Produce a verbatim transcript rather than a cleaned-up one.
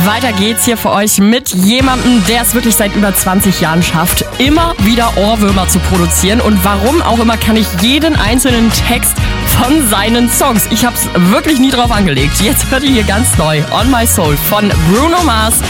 Weiter geht's hier für euch mit jemandem, der es wirklich seit über zwanzig Jahren schafft, immer wieder Ohrwürmer zu produzieren. Und warum auch immer kann ich jeden einzelnen Text von seinen Songs. Ich hab's wirklich nie drauf angelegt. Jetzt hört ihr hier ganz neu On My Soul von Bruno Mars